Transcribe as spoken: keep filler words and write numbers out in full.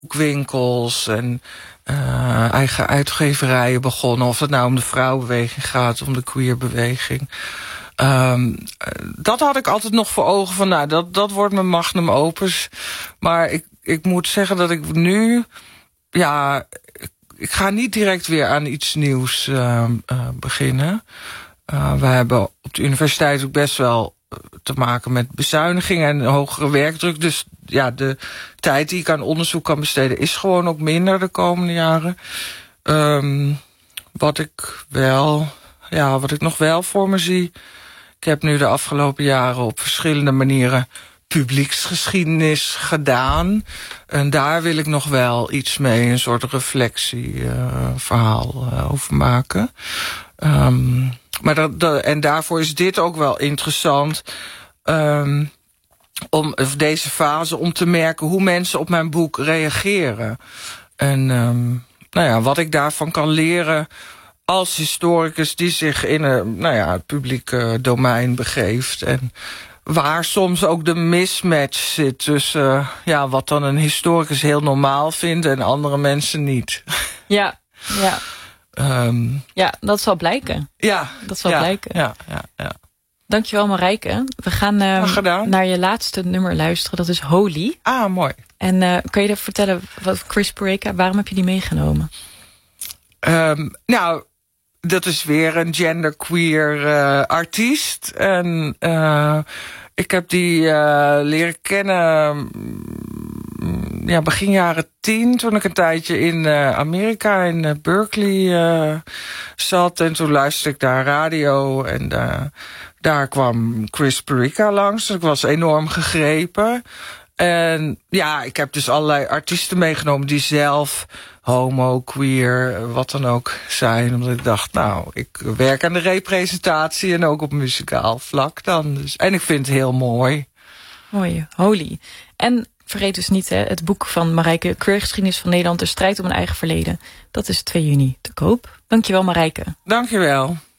boekwinkels en uh, eigen uitgeverijen begonnen. Of het nou om de vrouwenbeweging gaat, om de queerbeweging. Um, dat had ik altijd nog voor ogen van, nou, dat, dat wordt mijn magnum opus. Maar ik, ik moet zeggen dat ik nu, ja, ik, ik ga niet direct weer aan iets nieuws uh, uh, beginnen. Uh, we hebben op de universiteit ook best wel te maken met bezuinigingen en hogere werkdruk. Dus ja, de tijd die ik aan onderzoek kan besteden is gewoon ook minder de komende jaren. Um, wat ik wel, ja, wat ik nog wel voor me zie. Ik heb nu de afgelopen jaren op verschillende manieren publieksgeschiedenis gedaan. En daar wil ik nog wel iets mee, een soort reflectieverhaal uh, uh, over maken. Um, maar dat, dat, en daarvoor is dit ook wel interessant. Um, om deze fase, om te merken hoe mensen op mijn boek reageren. En um, nou ja, wat ik daarvan kan leren als historicus die zich in een, nou ja, het publieke domein begeeft. En waar soms ook de mismatch zit tussen uh, ja, wat dan een historicus heel normaal vindt en andere mensen niet. Ja, ja. Um, ja, dat zal blijken. Ja. Dat zal ja, blijken. Ja, ja, ja. Dankjewel, Marijke. We gaan uh, naar je laatste nummer luisteren. Dat is Holy. Ah, mooi. En uh, kan je vertellen, wat Chris Pareka, waarom heb je die meegenomen? Um, nou, dat is weer een genderqueer uh, artiest. En uh, ik heb die uh, leren kennen ja, begin jaren tien, toen ik een tijdje in uh, Amerika, in uh, Berkeley uh, zat. En toen luisterde ik daar radio en uh, daar kwam Chris Pareka langs. Dus ik was enorm gegrepen. En ja, ik heb dus allerlei artiesten meegenomen die zelf homo, queer, wat dan ook zijn. Omdat ik dacht, nou, ik werk aan de representatie en ook op muzikaal vlak dan. Dus, en ik vind het heel mooi. Mooi, Holy. En vergeet dus niet, hè, het boek van Marijke, Queergeschiedenis van Nederland, de strijd om een eigen verleden. Dat is twee juni te koop. Dankjewel, Marijke. Dankjewel.